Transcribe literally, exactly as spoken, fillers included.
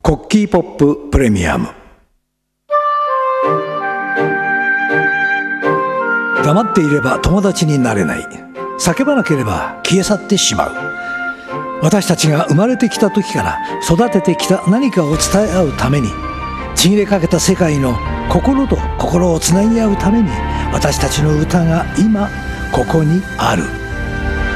コッキーポッププレミアム。黙っていれば友達になれない。叫ばなければ消え去ってしまう。私たちが生まれてきた時から育ててきた何かを伝え合うために、ちぎれかけた世界の心と心をつなぎ合うために、私たちの歌が今ここにある。